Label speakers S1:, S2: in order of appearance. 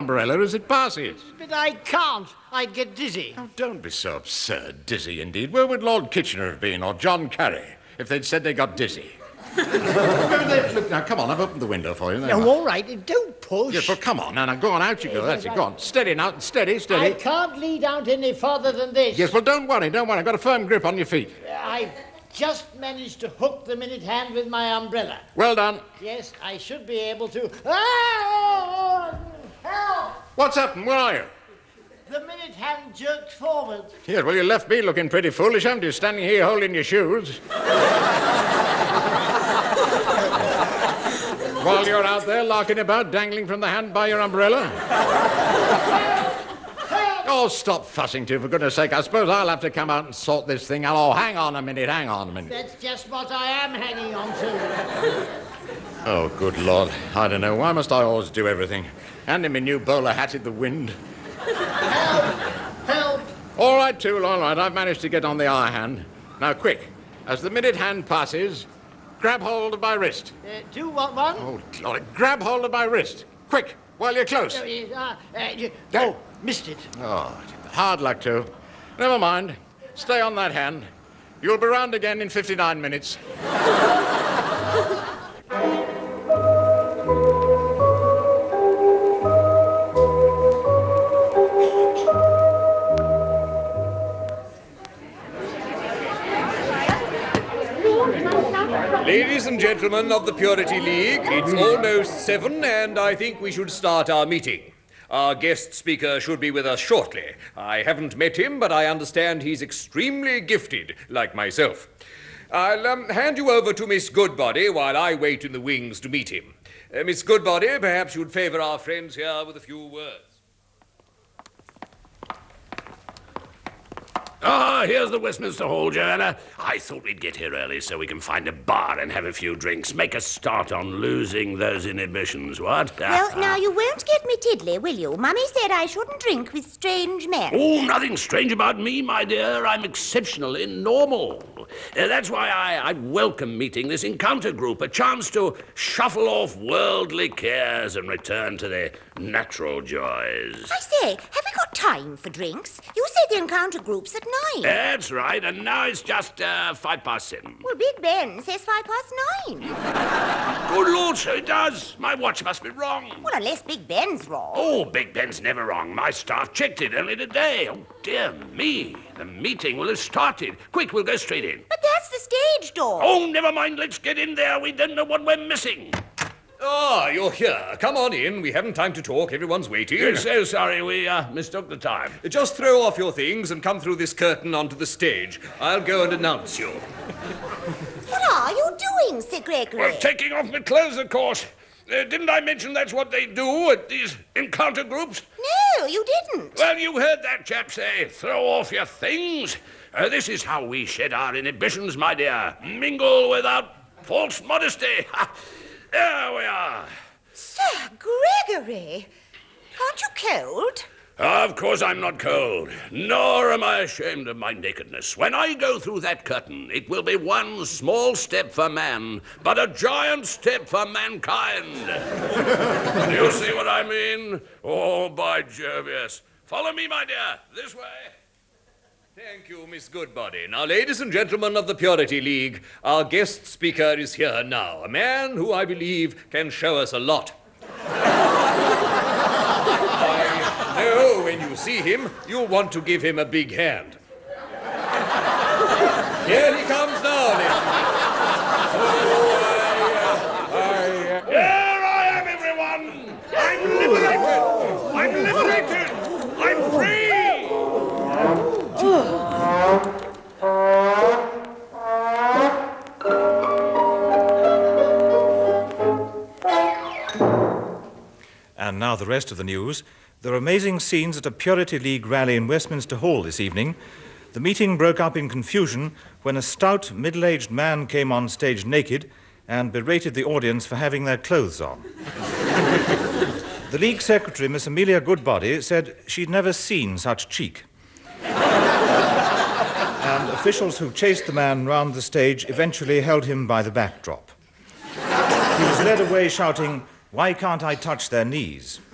S1: umbrella as it passes.
S2: But I can't. I'd get dizzy.
S1: Oh, don't be so absurd. Dizzy, indeed. Where would Lord Kitchener have been, or John Carey, if they'd said they got dizzy? Look, now, come on, I've opened the window for you.
S2: No, all right, don't push.
S1: Yes, well, come on, now, go on, out you go. That's it, go on. Steady now, steady.
S2: I can't lead out any farther than this.
S1: Yes, well, don't worry. I've got a firm grip on your feet.
S2: I've just managed to hook the minute hand with my umbrella.
S1: Well done.
S2: Yes, I should be able to... Ah! Help!
S1: What's happened? Where are you?
S2: The minute hand jerked forward.
S1: Yes, well, you left me looking pretty foolish, haven't you, standing here holding your shoes? While you're out there larking about, dangling from the hand by your umbrella. Oh, stop fussing, too, for goodness sake. I suppose I'll have to come out and sort this thing out. Oh, hang on a minute.
S2: That's just what I am hanging on to.
S1: Oh, good Lord. I don't know. Why must I always do everything? Hand him a new bowler hat in the wind.
S2: Help!
S1: All right, Tool, all right. I've managed to get on the eye hand. Now, quick. As the minute hand passes, grab hold of my wrist.
S2: Do what one?
S1: Oh, Lord. Grab hold of my wrist. Quick, while you're close.
S2: Missed it.
S1: Oh, hard luck, too. Never mind. Stay on that hand. You'll be round again in 59 minutes.
S3: Ladies and gentlemen of the Purity League, it's almost 7 and I think we should start our meeting. Our guest speaker should be with us shortly. I haven't met him, but I understand he's extremely gifted, like myself. I'll hand you over to Miss Goodbody while I wait in the wings to meet him. Miss Goodbody, perhaps you'd favour our friends here with a few words.
S4: Ah, here's the Westminster Hall, Joanna. I thought we'd get here early so we can find a bar and have a few drinks. Make a start on losing those inhibitions, what?
S5: Well, now, you won't get me tiddly, will you? Mummy said I shouldn't drink with strange men.
S4: Oh, nothing strange about me, my dear. I'm exceptionally normal. That's why I welcome meeting this encounter group, a chance to shuffle off worldly cares and return to their natural joys.
S5: I say, have we got time for drinks? You said the encounter group's at 9.
S4: That's right, and now it's just 7:05.
S5: Well, Big Ben says 9:05.
S4: Good Lord, so it does. My watch must be wrong.
S5: Well, unless Big Ben's wrong.
S4: Oh, Big Ben's never wrong. My staff checked it only today. Oh, dear me. The meeting will have started. Quick, we'll go straight in.
S5: But that's the stage door.
S4: Oh, never mind. Let's get in there. We don't know what we're missing.
S3: Ah, you're here. Come on in. We haven't time to talk. Everyone's waiting.
S4: We're so sorry. We mistook the time.
S3: Just throw off your things and come through this curtain onto the stage. I'll go and announce you.
S5: What are you doing, Sir Gregory?
S4: Well, taking off my clothes, of course. Didn't I mention that's what they do at these encounter groups?
S5: No, you didn't.
S4: Well, you heard that chap say, throw off your things. This is how we shed our inhibitions, my dear. Mingle without false modesty. There we are.
S5: Sir Gregory, aren't you cold?
S4: Of course I'm not cold, nor am I ashamed of my nakedness. When I go through that curtain, it will be one small step for man, but a giant step for mankind. Do you see what I mean? Oh, by Jove, yes. Follow me, my dear, this way.
S3: Thank you, Miss Goodbody. Now, ladies and gentlemen of the Purity League, our guest speaker is here now, a man who I believe can show us a lot. I know when you see him, you'll want to give him a big hand. Here he comes now,
S4: Here I am, everyone! I'm liberated! I'm liberated! I'm free!
S6: And now the rest of the news. There are amazing scenes at a Purity League rally in Westminster Hall this evening. The meeting broke up in confusion when a stout, middle-aged man came on stage naked and berated the audience for having their clothes on. The League secretary, Miss Amelia Goodbody, said she'd never seen such cheek. And officials who chased the man round the stage eventually held him by the backdrop. He was led away shouting, "Why can't I touch their knees?"